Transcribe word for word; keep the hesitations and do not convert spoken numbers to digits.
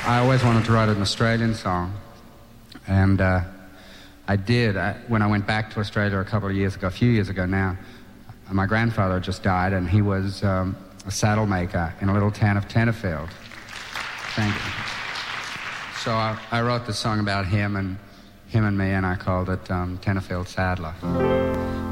I always wanted to write an Australian song, and uh, I did. I, when I went back to Australia a couple of years ago, a few years ago now, my grandfather just died, and he was um, a saddle maker in a little town of Tenterfield. Thank you. So I, I wrote this song about him and him and me, and I called it um, Tenterfield Saddler.